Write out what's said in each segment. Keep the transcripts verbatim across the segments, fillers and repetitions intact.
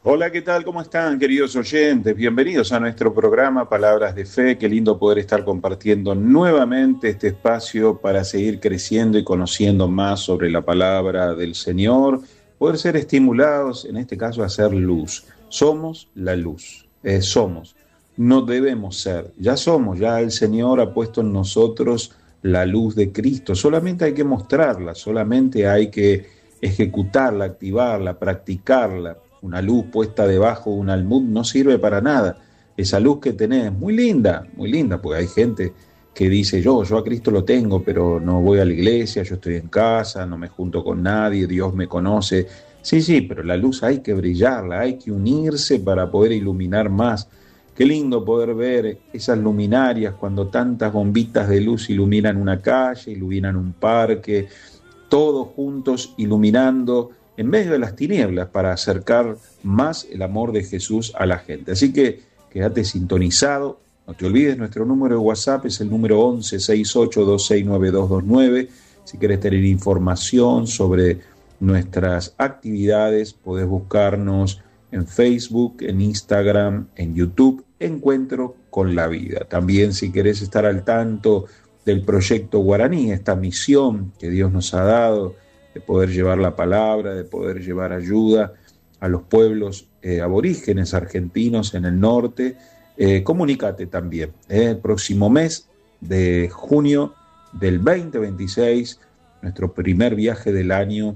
Hola, ¿qué tal? ¿Cómo están, queridos oyentes? Bienvenidos a nuestro programa Palabras de Fe. Qué lindo poder estar compartiendo nuevamente este espacio para seguir creciendo y conociendo más sobre la palabra del Señor, poder ser estimulados, en este caso, a hacer luz. Somos la luz, eh, somos, no debemos ser, ya somos, ya el Señor ha puesto en nosotros la luz de Cristo, solamente hay que mostrarla, solamente hay que ejecutarla, activarla, practicarla. Una luz puesta debajo de un almud no sirve para nada. Esa luz que tenés, muy linda, muy linda, porque hay gente que dice, yo, yo a Cristo lo tengo, pero no voy a la iglesia, yo estoy en casa, no me junto con nadie, Dios me conoce. Sí, sí, pero la luz hay que brillarla, hay que unirse para poder iluminar más. Qué lindo poder ver esas luminarias cuando tantas bombitas de luz iluminan una calle, iluminan un parque, todos juntos iluminando en medio de las tinieblas para acercar más el amor de Jesús a la gente. Así que quédate sintonizado, no te olvides, nuestro número de WhatsApp es el número once sesenta y ocho veintiséis noventa y dos veintinueve. Si querés tener información sobre nuestras actividades, podés buscarnos en Facebook, en Instagram, en YouTube, Encuentro con la Vida. También si querés estar al tanto del proyecto Guaraní, esta misión que Dios nos ha dado, de poder llevar la palabra, de poder llevar ayuda a los pueblos eh, aborígenes argentinos en el norte, eh, comunícate también. Eh, el próximo mes de junio del veinte veintiséis, nuestro primer viaje del año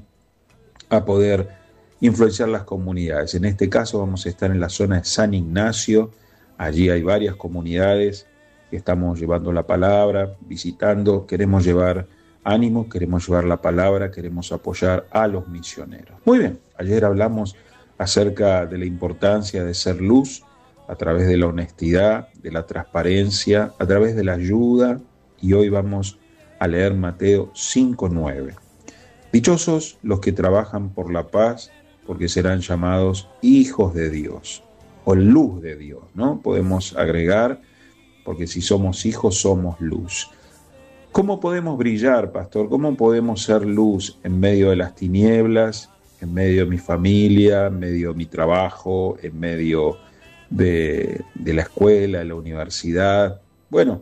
a poder influenciar las comunidades. En este caso vamos a estar en la zona de San Ignacio, allí hay varias comunidades que estamos llevando la palabra, visitando, queremos llevar ánimo, queremos llevar la palabra, queremos apoyar a los misioneros. Muy bien, ayer hablamos acerca de la importancia de ser luz a través de la honestidad, de la transparencia, a través de la ayuda, y hoy vamos a leer Mateo cinco nueve. Dichosos los que trabajan por la paz, porque serán llamados hijos de Dios, o luz de Dios, ¿no? Podemos agregar, porque si somos hijos, somos luz. ¿Cómo podemos brillar, pastor? ¿Cómo podemos ser luz en medio de las tinieblas, en medio de mi familia, en medio de mi trabajo, en medio de, de la escuela, de la universidad? Bueno,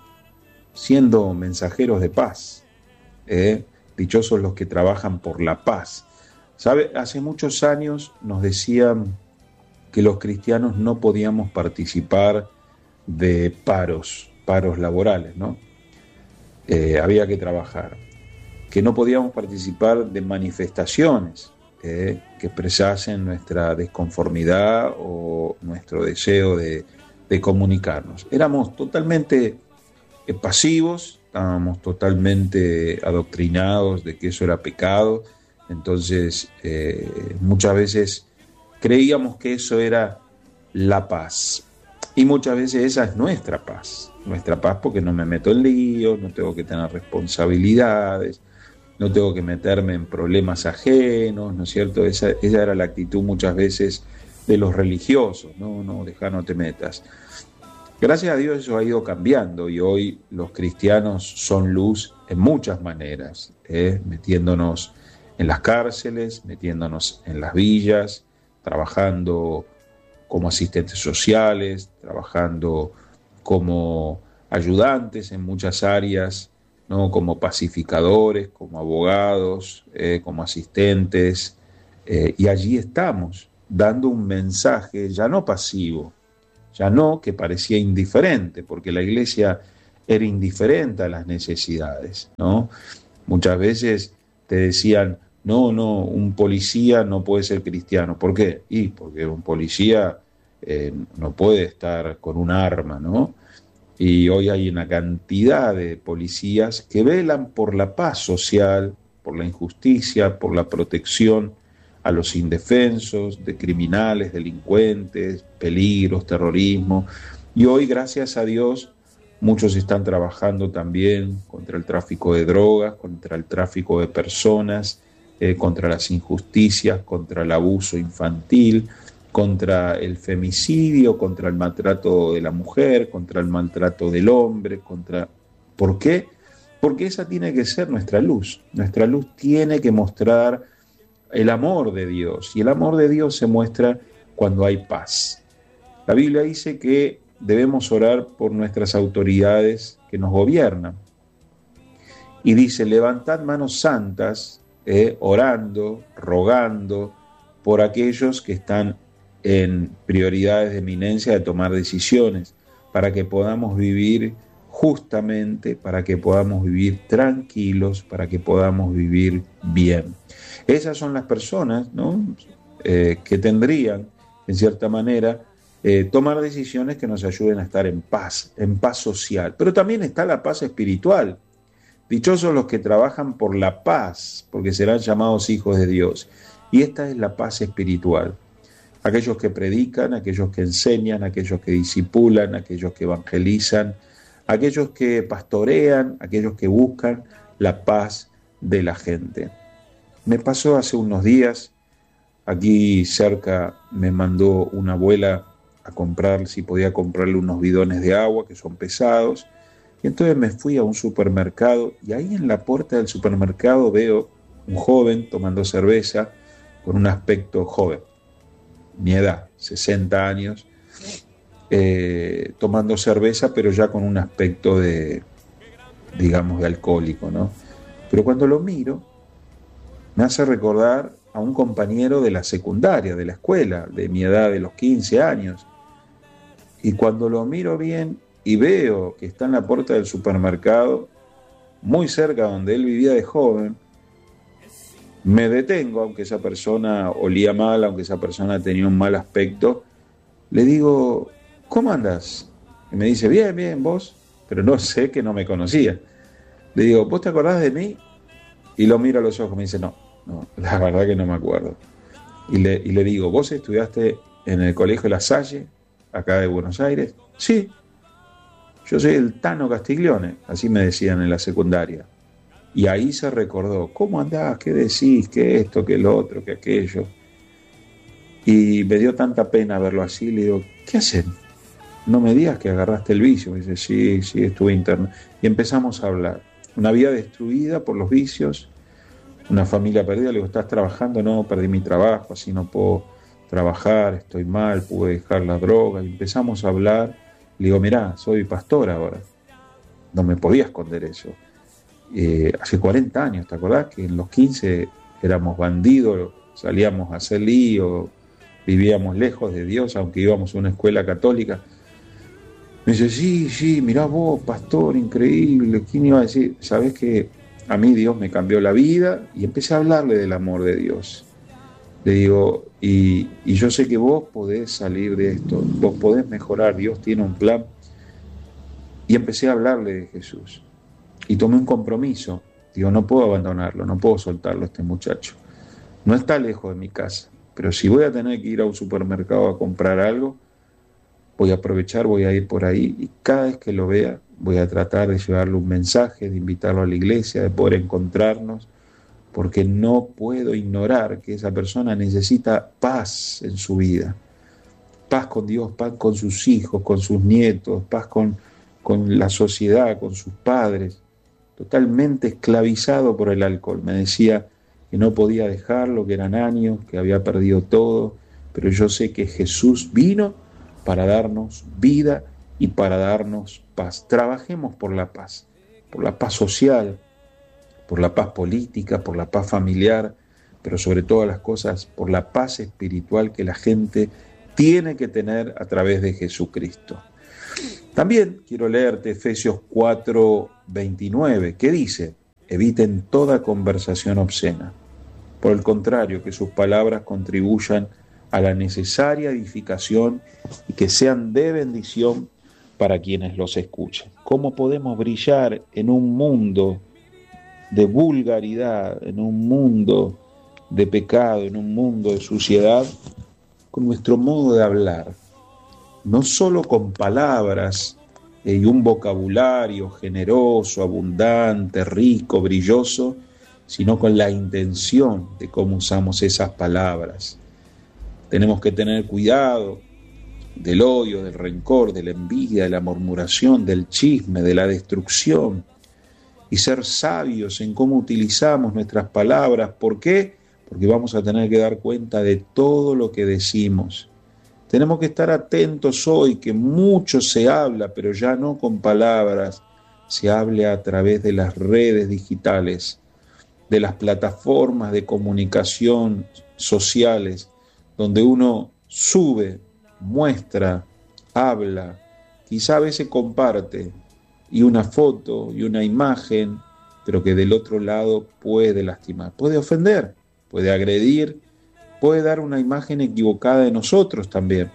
siendo mensajeros de paz, ¿eh? Dichosos los que trabajan por la paz. ¿Sabe? Hace muchos años nos decían que los cristianos no podíamos participar de paros, paros laborales, ¿no? Eh, había que trabajar, que no podíamos participar de manifestaciones eh, que expresasen nuestra desconformidad o nuestro deseo de, de comunicarnos. Éramos totalmente eh, pasivos, estábamos totalmente adoctrinados de que eso era pecado, entonces eh, muchas veces creíamos que eso era la paz, y muchas veces esa es nuestra paz. Nuestra paz porque no me meto en líos, no tengo que tener responsabilidades, no tengo que meterme en problemas ajenos, ¿no es cierto? Esa, esa era la actitud muchas veces de los religiosos, no, no, deja, no te metas. Gracias a Dios eso ha ido cambiando y hoy los cristianos son luz en muchas maneras, ¿eh? Metiéndonos en las cárceles, metiéndonos en las villas, trabajando como asistentes sociales, trabajando como ayudantes en muchas áreas, ¿no? Como pacificadores, como abogados, eh, como asistentes, eh, y allí estamos, dando un mensaje ya no pasivo, ya no que parecía indiferente, porque la iglesia era indiferente a las necesidades, ¿no? Muchas veces te decían, no, no, un policía no puede ser cristiano. ¿Por qué? Y porque un policía eh, no puede estar con un arma, ¿no? Y hoy hay una cantidad de policías que velan por la paz social, por la injusticia, por la protección a los indefensos, de criminales, delincuentes, peligros, terrorismo. Y hoy, gracias a Dios, muchos están trabajando también contra el tráfico de drogas, contra el tráfico de personas, eh, contra las injusticias, contra el abuso infantil, contra el femicidio, contra el maltrato de la mujer, contra el maltrato del hombre, contra... ¿Por qué? Porque esa tiene que ser nuestra luz. Nuestra luz tiene que mostrar el amor de Dios, y el amor de Dios se muestra cuando hay paz. La Biblia dice que debemos orar por nuestras autoridades que nos gobiernan. Y dice, levantad manos santas, eh, orando, rogando por aquellos que están en prioridades de eminencia de tomar decisiones, para que podamos vivir justamente, para que podamos vivir tranquilos, para que podamos vivir bien. Esas son las personas, ¿no?, eh, que tendrían, en cierta manera, eh, tomar decisiones que nos ayuden a estar en paz, en paz social. Pero también está la paz espiritual. Dichosos los que trabajan por la paz, porque serán llamados hijos de Dios. Y esta es la paz espiritual. Aquellos que predican, aquellos que enseñan, aquellos que discipulan, aquellos que evangelizan, aquellos que pastorean, aquellos que buscan la paz de la gente. Me pasó hace unos días, aquí cerca me mandó una abuela a comprar, si podía comprarle unos bidones de agua que son pesados, y entonces me fui a un supermercado y ahí en la puerta del supermercado veo un joven tomando cerveza con un aspecto joven, mi edad, sesenta años, eh, tomando cerveza, pero ya con un aspecto de, digamos, de alcohólico, ¿no? Pero cuando lo miro, me hace recordar a un compañero de la secundaria, de la escuela, de mi edad, de los quince años. Y cuando lo miro bien y veo que está en la puerta del supermercado, muy cerca donde él vivía de joven, me detengo, aunque esa persona olía mal, aunque esa persona tenía un mal aspecto, le digo, ¿cómo andas? Y me dice, bien, bien, ¿vos? Pero no sé, que no me conocía. Le digo, ¿vos te acordás de mí? Y lo miro a los ojos, me dice, no, no, la verdad que no me acuerdo. Y le, y le digo, ¿vos estudiaste en el colegio La Salle, acá de Buenos Aires? Sí, yo soy el Tano Castiglione, así me decían en la secundaria. Y ahí se recordó, ¿cómo andás? ¿Qué decís? ¿Qué esto? ¿Qué lo otro? ¿Qué aquello? Y me dio tanta pena verlo así, le digo, ¿qué hacen? No me digas que agarraste el vicio. Me dice, sí, sí, estuve interno. Y empezamos a hablar. Una vida destruida por los vicios, una familia perdida. Le digo, ¿estás trabajando? No, perdí mi trabajo, así no puedo trabajar, estoy mal, pude dejar la droga. Y empezamos a hablar. Le digo, mirá, soy pastor ahora. No me podía esconder eso. Eh, hace cuarenta años, ¿te acordás? Que en los quince éramos bandidos, salíamos a hacer lío, vivíamos lejos de Dios, aunque íbamos a una escuela católica. Me dice, sí, sí, mirá vos, pastor, increíble. ¿Quién iba a decir? Sabés que a mí Dios me cambió la vida, y empecé a hablarle del amor de Dios. Le digo, y, y yo sé que vos podés salir de esto, vos podés mejorar, Dios tiene un plan. Y empecé a hablarle de Jesús. Y tomé un compromiso. Digo, no puedo abandonarlo, no puedo soltarlo a este muchacho. No está lejos de mi casa, pero si voy a tener que ir a un supermercado a comprar algo, voy a aprovechar, voy a ir por ahí, y cada vez que lo vea voy a tratar de llevarle un mensaje, de invitarlo a la iglesia, de poder encontrarnos, porque no puedo ignorar que esa persona necesita paz en su vida. Paz con Dios, paz con sus hijos, con sus nietos, paz con, con la sociedad, con sus padres. Totalmente esclavizado por el alcohol. Me decía que no podía dejarlo, que eran años, que había perdido todo, pero yo sé que Jesús vino para darnos vida y para darnos paz. Trabajemos por la paz, por la paz social, por la paz política, por la paz familiar, pero sobre todas las cosas, por la paz espiritual que la gente tiene que tener a través de Jesucristo. También quiero leerte Efesios cuatro veintinueve, que dice, eviten toda conversación obscena. Por el contrario, que sus palabras contribuyan a la necesaria edificación y que sean de bendición para quienes los escuchen. ¿Cómo podemos brillar en un mundo de vulgaridad, en un mundo de pecado, en un mundo de suciedad? Con nuestro modo de hablar. No solo con palabras y un vocabulario generoso, abundante, rico, brilloso, sino con la intención de cómo usamos esas palabras. Tenemos que tener cuidado del odio, del rencor, de la envidia, de la murmuración, del chisme, de la destrucción, y ser sabios en cómo utilizamos nuestras palabras. ¿Por qué? Porque vamos a tener que dar cuenta de todo lo que decimos. Tenemos que estar atentos hoy, que mucho se habla, pero ya no con palabras, se hable a través de las redes digitales, de las plataformas de comunicación sociales, donde uno sube, muestra, habla, quizá a veces comparte, y una foto y una imagen, pero que del otro lado puede lastimar, puede ofender, puede agredir, puede dar una imagen equivocada de nosotros también.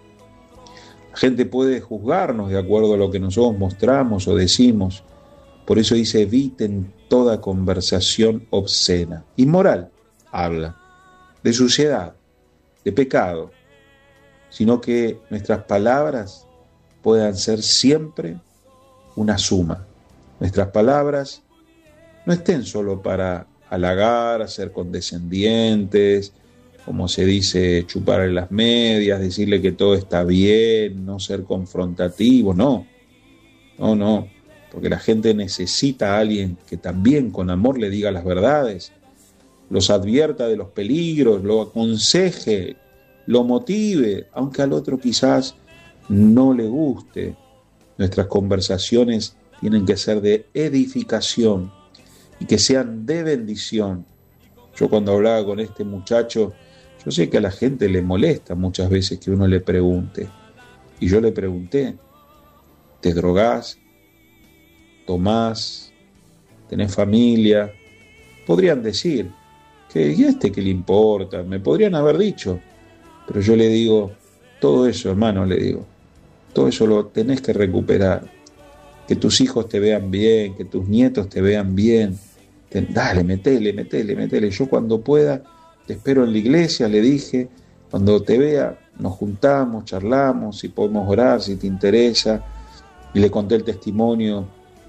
La gente puede juzgarnos de acuerdo a lo que nosotros mostramos o decimos. Por eso dice, eviten toda conversación obscena. Inmoral, habla, de suciedad, de pecado, sino que nuestras palabras puedan ser siempre una suma. Nuestras palabras no estén solo para halagar, ser condescendientes, como se dice, chuparle las medias, decirle que todo está bien, no ser confrontativo, no, no, no, porque la gente necesita a alguien que también con amor le diga las verdades, los advierta de los peligros, lo aconseje, lo motive, aunque al otro quizás no le guste. Nuestras conversaciones tienen que ser de edificación y que sean de bendición. Yo cuando hablaba con este muchacho, yo sé que a la gente le molesta muchas veces que uno le pregunte. Y yo le pregunté, ¿te drogás? ¿Tomás? ¿Tenés familia? Podrían decir, que ¿y a este qué le importa? Me podrían haber dicho. Pero yo le digo, todo eso, hermano, le digo, todo eso lo tenés que recuperar. Que tus hijos te vean bien, que tus nietos te vean bien. Te, dale, metele, metele, metele. Yo cuando pueda te espero en la iglesia, le dije, cuando te vea nos juntamos, charlamos, si podemos orar, si te interesa. Y le conté el testimonio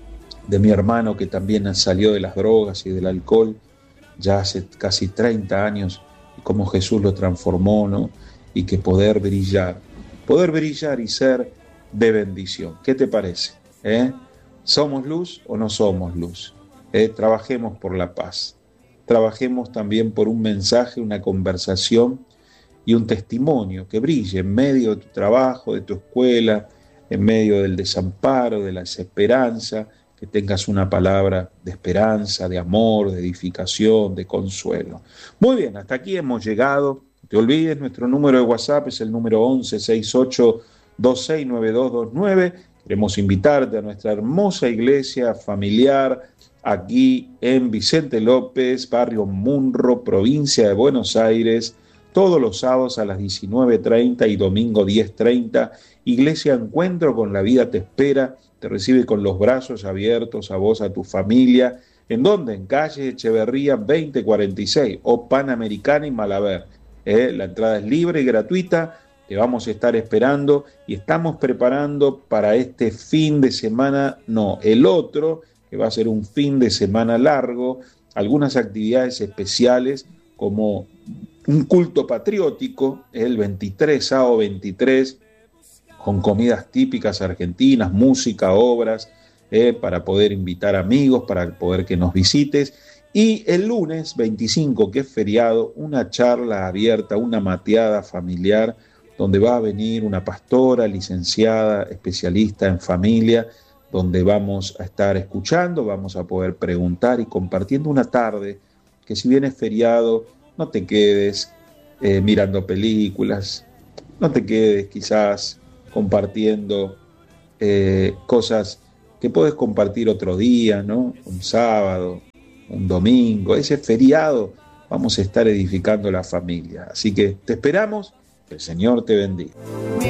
de mi hermano que también salió de las drogas y del alcohol ya hace casi treinta años, y cómo Jesús lo transformó, ¿no? Y que poder brillar, poder brillar y ser de bendición. ¿Qué te parece? ¿Eh? ¿Somos luz o no somos luz? ¿Eh? Trabajemos por la paz. Trabajemos también por un mensaje, una conversación y un testimonio que brille en medio de tu trabajo, de tu escuela, en medio del desamparo, de la desesperanza, que tengas una palabra de esperanza, de amor, de edificación, de consuelo. Muy bien, hasta aquí hemos llegado. No te olvides, nuestro número de WhatsApp es el número once sesenta y ocho veintiséis noventa y dos veintinueve. Queremos invitarte a nuestra hermosa iglesia familiar aquí en Vicente López, barrio Munro, provincia de Buenos Aires, todos los sábados a las diecinueve treinta y domingo diez treinta. Iglesia Encuentro con la Vida te espera, te recibe con los brazos abiertos a vos, a tu familia. ¿En dónde? En calle Echeverría veinte cuarenta y seis o Panamericana y Malaber. ¿Eh? La entrada es libre y gratuita. Te vamos a estar esperando y estamos preparando para este fin de semana, no, el otro, que va a ser un fin de semana largo, algunas actividades especiales como un culto patriótico, el veintitrés, sábado veintitrés, con comidas típicas argentinas, música, obras, eh, para poder invitar amigos, para poder que nos visites. Y el lunes veinticinco, que es feriado, una charla abierta, una mateada familiar, donde va a venir una pastora, licenciada, especialista en familia, donde vamos a estar escuchando, vamos a poder preguntar y compartiendo una tarde, que si bien es feriado, no te quedes eh, mirando películas, no te quedes quizás compartiendo eh, cosas que puedes compartir otro día, ¿no? Un sábado, un domingo, ese feriado vamos a estar edificando la familia. Así que te esperamos, que el Señor te bendiga.